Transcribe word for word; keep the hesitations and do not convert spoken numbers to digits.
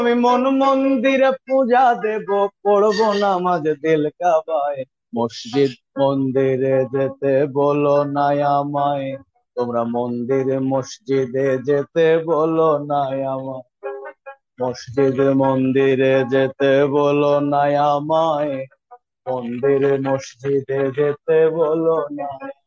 আমি মন মন্দিরে পূজা দেব, পড়বো নামাজ দিল কাবায়। মসজিদ মন্দিরে যেতে বলো না আমায়, তোমরা মন্দিরে মসজিদে যেতে বলো না আমায়। মসজিদ মন্দিরে যেতে বলো না আমায়, মন্দিরে মসজিদে যেতে বলো না।